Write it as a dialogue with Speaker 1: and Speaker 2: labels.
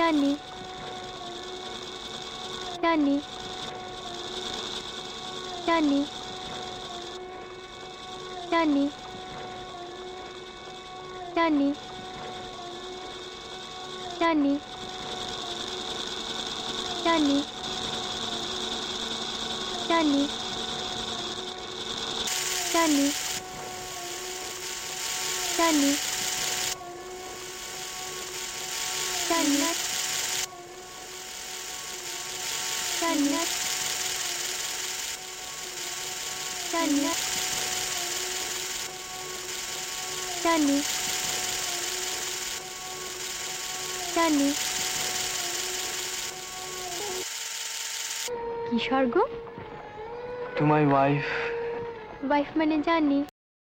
Speaker 1: জানি জানি জানি জানি জানি জানি জানি জানি জানি জানি জানি জানি জানি জানি জানি কি স্বর্গ?
Speaker 2: To my wife.
Speaker 1: ওয়াইফ মানে জানি।